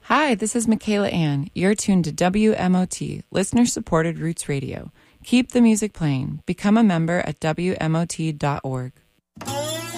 Hi, this is Michaela Ann. You're tuned to WMOT, listener-supported Roots Radio. Keep the music playing. Become a member at WMOT.org.